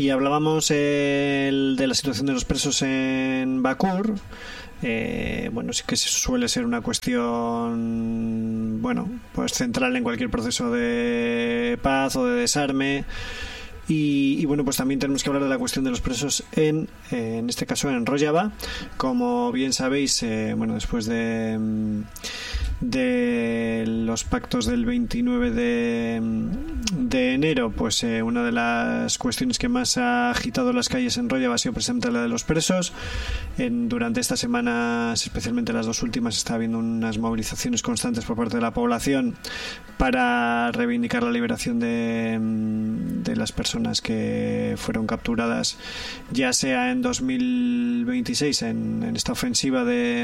Y hablábamos de la situación de los presos en Bakur. Bueno, sí que suele ser una cuestión, bueno, pues central en cualquier proceso de paz o de desarme. Y bueno, pues también tenemos que hablar de la cuestión de los presos en este caso en Rojava. Como bien sabéis, bueno, después de los pactos del 29 de enero, pues una de las cuestiones que más ha agitado las calles en Rojava ha sido precisamente la de los presos. Durante estas semanas, especialmente las dos últimas, está habiendo unas movilizaciones constantes por parte de la población para reivindicar la liberación de las personas que fueron capturadas, ya sea en 2026 en esta ofensiva de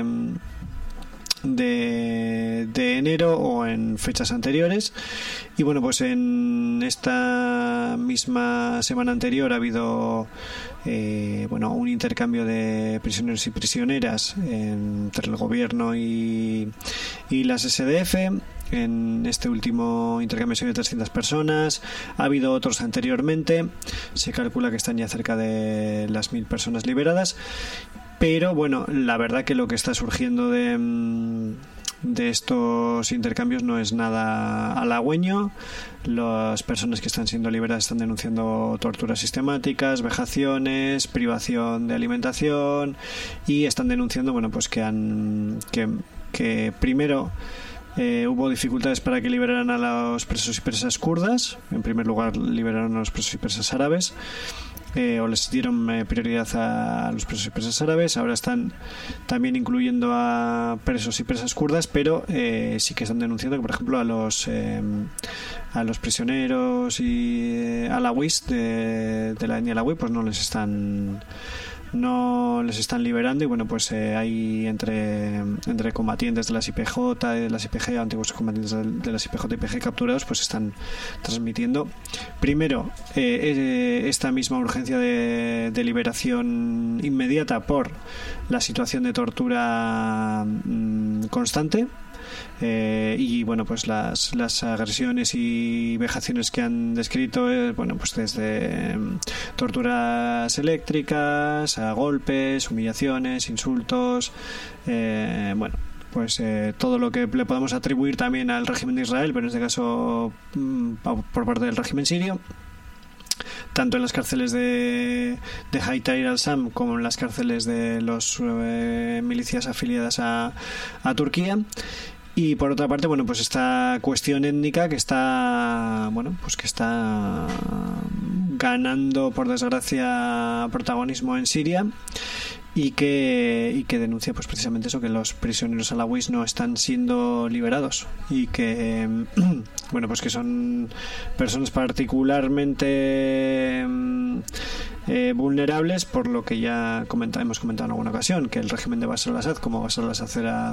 enero o en fechas anteriores. Y bueno, pues en esta misma semana anterior ha habido bueno, un intercambio de prisioneros y prisioneras entre el gobierno y las SDF. En este último intercambio se han 300 personas. Ha habido otros anteriormente. Se calcula que están ya cerca de las 1000 personas liberadas. Pero bueno, la verdad que lo que está surgiendo de estos intercambios no es nada halagüeño. Las personas que están siendo liberadas están denunciando torturas sistemáticas, vejaciones, privación de alimentación, y están denunciando, bueno, pues que primero hubo dificultades para que liberaran a los presos y presas kurdas. En primer lugar, liberaron a los presos y presas árabes, o les dieron prioridad a los presos y presas árabes. Ahora están también incluyendo a presos y presas kurdas, pero sí que están denunciando que, por ejemplo, a los prisioneros y alawís de la etnia alawí, pues no les están liberando. Y bueno, pues hay entre combatientes de las IPJ y de las IPG, antiguos combatientes de las IPJ y IPG capturados, pues están transmitiendo primero esta misma urgencia de liberación inmediata por la situación de tortura constante. Y bueno, pues las agresiones y vejaciones que han descrito, bueno, pues desde torturas eléctricas a golpes, humillaciones, insultos, bueno, pues todo lo que le podemos atribuir también al régimen de Israel, pero en este caso por parte del régimen sirio, tanto en las cárceles de Hayat al-Sham como en las cárceles de los milicias afiliadas a Turquía. Y por otra parte, bueno, pues esta cuestión étnica que está, bueno, pues que está ganando, por desgracia, protagonismo en Siria, y que denuncia, pues precisamente eso, que los prisioneros alawíes no están siendo liberados, y que bueno, pues que son personas particularmente vulnerables, por lo que ya hemos comentado en alguna ocasión, que el régimen de Bashar al-Assad, como Bashar al-Assad era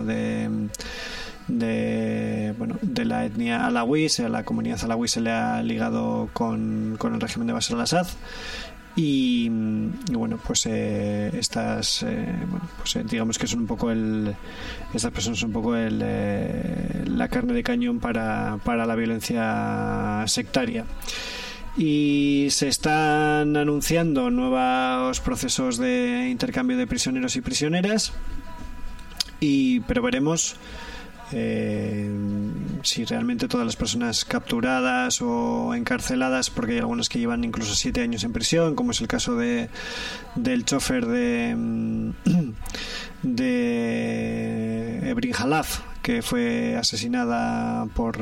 de la etnia alawí, a la comunidad alawí se le ha ligado con el régimen de Bashar al-Assad. Y bueno, pues estas bueno, pues digamos que son un poco estas personas son un poco la carne de cañón para la violencia sectaria. Y se están anunciando nuevos procesos de intercambio de prisioneros y prisioneras, pero veremos si realmente todas las personas capturadas o encarceladas, porque hay algunas que llevan incluso 7 años en prisión, como es el caso del chofer de Ebrin Halaf, que fue asesinada por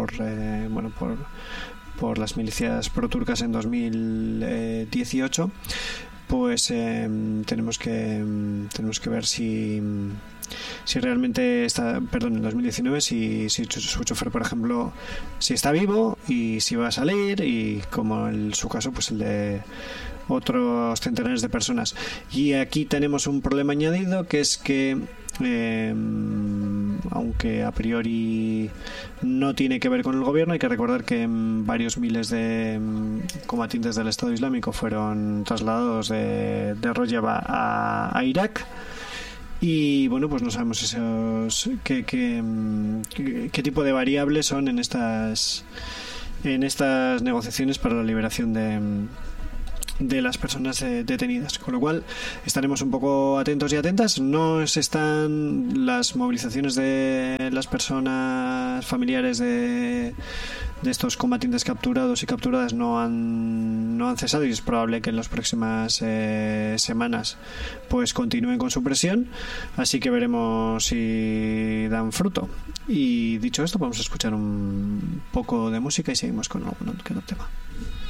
las milicias proturcas en 2018. Pues tenemos que ver si realmente está, perdón, en 2019, si su chofer, por ejemplo, si está vivo y si va a salir, y como en su caso, pues el de otros centenares de personas. Y aquí tenemos un problema añadido, que es que aunque a priori no tiene que ver con el gobierno, hay que recordar que varios miles de combatientes del Estado Islámico fueron trasladados de Rojava a Irak. Y bueno, pues no sabemos qué tipo de variables son en estas negociaciones para la liberación de las personas detenidas, con lo cual estaremos un poco atentos y atentas. No se están las movilizaciones de las personas familiares de estos combatientes capturados y capturadas no han cesado, y es probable que en las próximas semanas pues continúen con su presión, así que veremos si dan fruto. Y dicho esto, vamos a escuchar un poco de música y seguimos con algún otro tema.